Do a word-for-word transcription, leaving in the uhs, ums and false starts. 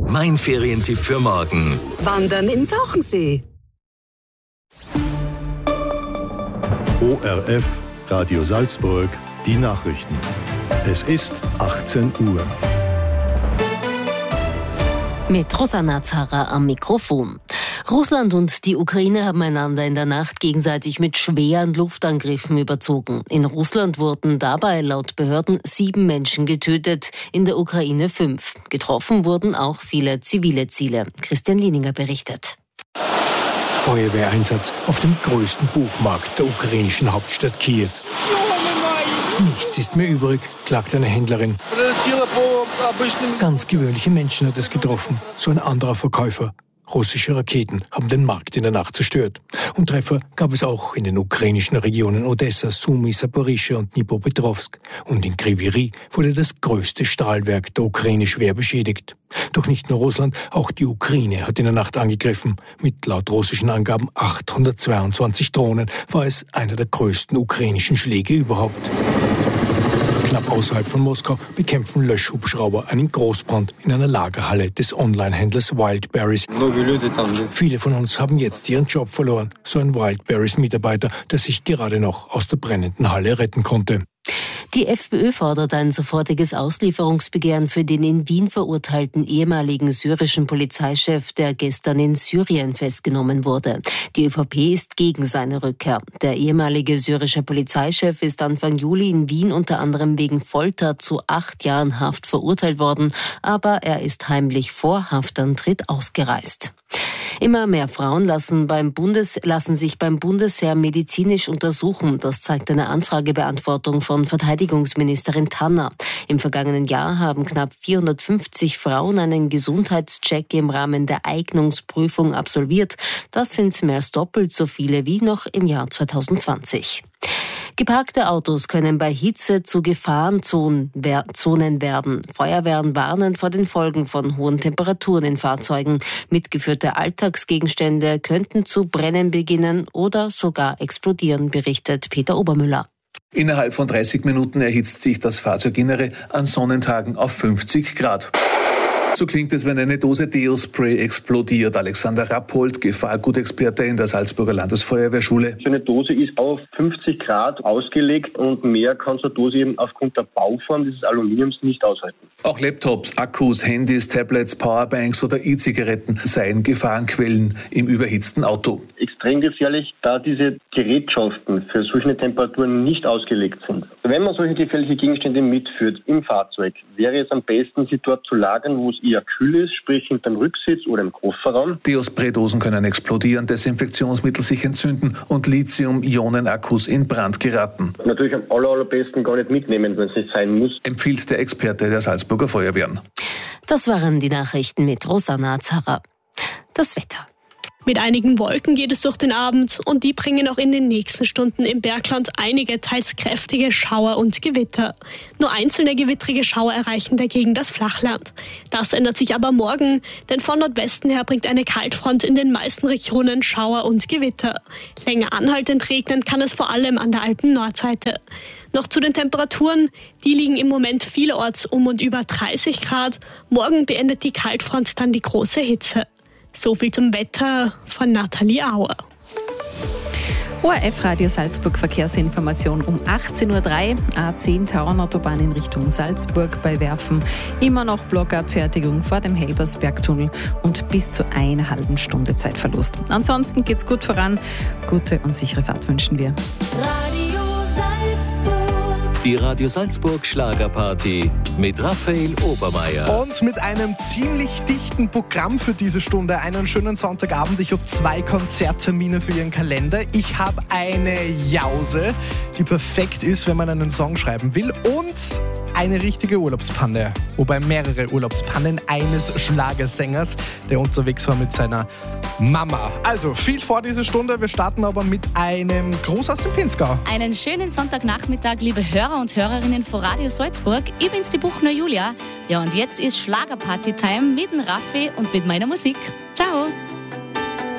Mein Ferientipp für morgen. Wandern in Sauchensee. O R F, Radio Salzburg, die Nachrichten. Es ist achtzehn Uhr. Mit Rosanna Zara am Mikrofon. Russland und die Ukraine haben einander in der Nacht gegenseitig mit schweren Luftangriffen überzogen. In Russland wurden dabei laut Behörden sieben Menschen getötet, in der Ukraine fünf. Getroffen wurden auch viele zivile Ziele. Christian Lieninger berichtet. Feuerwehreinsatz auf dem größten Buchmarkt der ukrainischen Hauptstadt Kiew. Nichts ist mehr übrig, klagt eine Händlerin. Ganz gewöhnliche Menschen hat es getroffen, so ein anderer Verkäufer. Russische Raketen haben den Markt in der Nacht zerstört. Und Treffer gab es auch in den ukrainischen Regionen Odessa, Sumy, Saporischschja und Dnipropetrovsk. Und in Kryvyi Rih wurde das größte Stahlwerk der Ukraine schwer beschädigt. Doch nicht nur Russland, auch die Ukraine hat in der Nacht angegriffen. Mit laut russischen Angaben achthundertzweiundzwanzig Drohnen war es einer der größten ukrainischen Schläge überhaupt. Knapp außerhalb von Moskau bekämpfen Löschhubschrauber einen Großbrand in einer Lagerhalle des Online-Händlers Wildberries. Viele von uns haben jetzt ihren Job verloren, so ein Wildberries-Mitarbeiter, der sich gerade noch aus der brennenden Halle retten konnte. Die FPÖ fordert ein sofortiges Auslieferungsbegehren für den in Wien verurteilten ehemaligen syrischen Polizeichef, der gestern in Syrien festgenommen wurde. Die ÖVP ist gegen seine Rückkehr. Der ehemalige syrische Polizeichef ist Anfang Juli in Wien unter anderem wegen Folter zu acht Jahren Haft verurteilt worden, aber er ist heimlich vor Haftantritt ausgereist. Immer mehr Frauen lassen, beim Bundes, lassen sich beim Bundesheer medizinisch untersuchen. Das zeigt eine Anfragebeantwortung von Verteidigungsministerin Tanner. Im vergangenen Jahr haben knapp vierhundertfünfzig Frauen einen Gesundheitscheck im Rahmen der Eignungsprüfung absolviert. Das sind mehr als doppelt so viele wie noch im Jahr zweitausendzwanzig. Geparkte Autos können bei Hitze zu Gefahrenzonen werden. Feuerwehren warnen vor den Folgen von hohen Temperaturen in Fahrzeugen. Mitgeführte Alltagsgegenstände könnten zu brennen beginnen oder sogar explodieren, berichtet Peter Obermüller. Innerhalb von dreißig Minuten erhitzt sich das Fahrzeuginnere an Sonnentagen auf fünfzig Grad. So klingt es, wenn eine Dose Deo-Spray explodiert. Alexander Rappold, Gefahrgutexperte in der Salzburger Landesfeuerwehrschule. So eine Dose ist auf fünfzig Grad ausgelegt und mehr kann so eine Dose eben aufgrund der Bauform dieses Aluminiums nicht aushalten. Auch Laptops, Akkus, Handys, Tablets, Powerbanks oder E-Zigaretten seien Gefahrenquellen im überhitzten Auto. Extrem gefährlich, da diese Gerätschaften für solche Temperaturen nicht ausgelegt sind. Wenn man solche gefährliche Gegenstände mitführt im Fahrzeug, wäre es am besten, sie dort zu lagern, wo es eher kühl ist, sprich hinterm Rücksitz oder im Kofferraum. Deo-Spray-Dosen können explodieren, Desinfektionsmittel sich entzünden und Lithium-Ionen-Akkus in Brand geraten. Natürlich am aller, allerbesten gar nicht mitnehmen, wenn es nicht sein muss, empfiehlt der Experte der Salzburger Feuerwehren. Das waren die Nachrichten mit Rosanna Zara. Das Wetter. Mit einigen Wolken geht es durch den Abend und die bringen auch in den nächsten Stunden im Bergland einige teils kräftige Schauer und Gewitter. Nur einzelne gewittrige Schauer erreichen dagegen das Flachland. Das ändert sich aber morgen, denn von Nordwesten her bringt eine Kaltfront in den meisten Regionen Schauer und Gewitter. Länger anhaltend regnen kann es vor allem an der Alpen-Nordseite. Noch zu den Temperaturen, die liegen im Moment vielerorts um und über dreißig Grad. Morgen beendet die Kaltfront dann die große Hitze. So viel zum Wetter von Nathalie Auer. O R F Radio Salzburg Verkehrsinformation um achtzehn Uhr drei, A zehn Tauernautobahn in Richtung Salzburg bei Werfen. Immer noch Blockabfertigung vor dem Helbersbergtunnel und bis zu einer halben Stunde Zeitverlust. Ansonsten geht's gut voran. Gute und sichere Fahrt wünschen wir. Radio Salzburg. Die Radio Salzburg Schlagerparty mit Raphael Obermeier. Und mit einem ziemlich dichten Programm für diese Stunde. Einen schönen Sonntagabend. Ich habe zwei Konzerttermine für Ihren Kalender. Ich habe eine Jause, die perfekt ist, wenn man einen Song schreiben will. Und eine richtige Urlaubspanne. Wobei mehrere Urlaubspannen eines Schlagersängers, der unterwegs war mit seiner Mama. Also viel vor dieser Stunde. Wir starten aber mit einem Gruß aus dem Pinzgau. Einen schönen Sonntagnachmittag, liebe Hörer und Hörerinnen von Radio Salzburg. Ich bin's, die Buchner Julia. Ja, und jetzt ist Schlagerparty-Time mit dem Raffi und mit meiner Musik. Ciao!